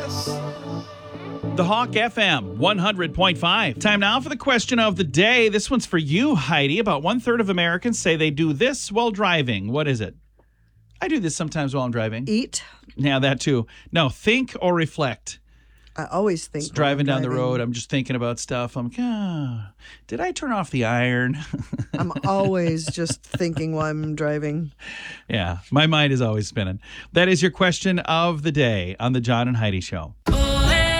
The Hawk FM 100.5. Time now for the question of the day. This one's for you, Heidi. About 1/3 of Americans say they do this while driving. What is it? I do this sometimes while I'm driving. Eat. Yeah, that too. No, think or reflect. I always think Just driving down the road, I'm just thinking about stuff. I'm like, did I turn off the iron? I'm always just thinking while I'm driving. Yeah, my mind is always spinning. That is your question of the day on the John and Heidi Show.